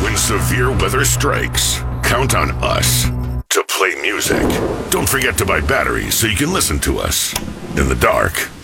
When severe weather strikes, count on us to play music. Don't forget to buy batteries so you can listen to us in the dark.